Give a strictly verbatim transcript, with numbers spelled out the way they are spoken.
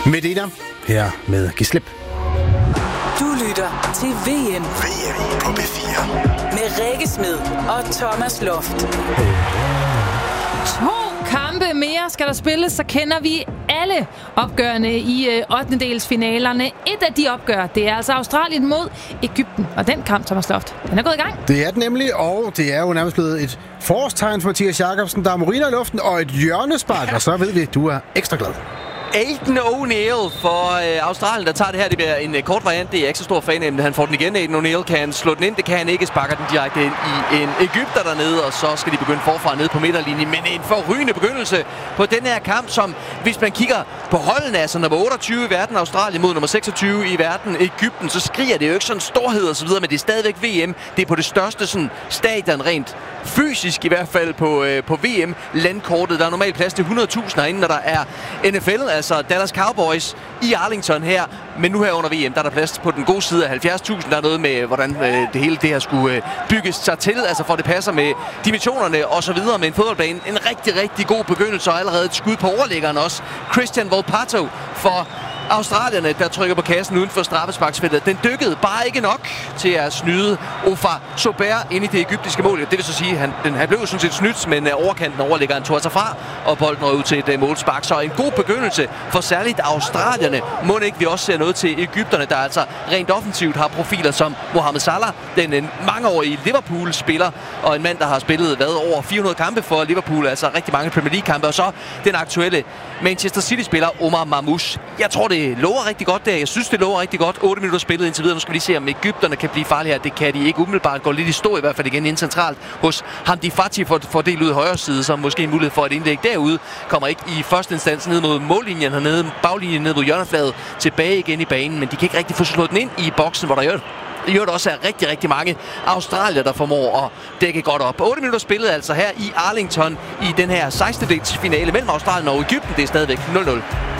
Medina her med Giv slip. Du lytter til V M. V M på P fire. Med Rikke Smed og Thomas Loft. To kampe mere skal der spilles, så kender vi alle opgørene i øh, ottendedelsfinalerne. Et af de opgør, det er altså Australien mod Egypten. Og den kamp, Thomas Loft, den er gået i gang. Det er det nemlig, og det er jo nærmest blevet et forårstegn for Mathias Jacobsen. Der er Moriner i luften og et hjørnespark, og så ved vi, at du er ekstra glad. Aidan O'Neill for øh, Australien, der tager det her. Det bliver en øh, kort variant. Det er jeg ikke så stor fan af, men han får den igen. Aidan O'Neill kan slå den ind. Det kan han ikke. Sparker den direkte ind i en Egypter dernede, og så skal de begynde forfra ned på midterlinjen. Men en forrygende begyndelse på den her kamp, som hvis man kigger på holdene, altså nummer otteogtyve i verden, Australien mod nummer seksogtyve i verden, Egypten, så skriger det jo ikke sådan storhed og så videre, men det er stadigvæk V M. Det er på det største sådan stadion rent fysisk i hvert fald på, øh, på V M-landkortet. Der er normalt plads til hundrede tusind herinde, når der er N F L, altså Dallas Cowboys i Arlington her. Men nu her under V M, der er der plads på den gode side af halvfjerds tusind. Der er noget med, hvordan øh, det hele det her skulle øh, bygges sig til, altså for det passer med dimensionerne og så videre med en fodboldbane. En rigtig, rigtig god begyndelse, og allerede et skud på overliggeren også. Christian Volpato for australierne, der trykker på kassen uden for straffesparksfeltet. Den dykkede bare ikke nok til at snyde Ofa Sober ind i det egyptiske mål. Det vil så sige, at han, den, han blev sådan set snydt, men overkanten overliggeren tog sig fra, og bolden røg ud til et uh, målspark. Så en god begyndelse for særligt australierne. Må ikke vi også ser noget til egypterne, der altså rent offensivt har profiler som Mohamed Salah, den en mangeårige Liverpool-spiller, og en mand, der har spillet hvad, over fire hundrede kampe for Liverpool, altså rigtig mange Premier League-kampe, og så den aktuelle Manchester City-spiller Omar Mamouche. Jeg tror, det lover rigtig godt der. Jeg synes, det lover rigtig godt. otte minutter spillet indtil videre. Nu skal vi lige se, om egypterne kan blive farlige her. Det kan de ikke umiddelbart. Går lidt i stå i hvert fald igen ind centralt hos Hamdi Fati for, for del ud i højre side, som måske en mulighed for et indlæg derude. Kommer ikke i første instans ned mod mållinjen hernede, baglinjen ned mod hjørnefladet, tilbage igen i banen, men de kan ikke rigtig få slået den ind i boksen, hvor der gør I øvrigt også er rigtig, rigtig mange australier, der formår at dække godt op. otte minutter spillet altså her i Arlington i den her sekstendedelsfinale mellem Australien og Egypten. Det er stadigvæk nul nul.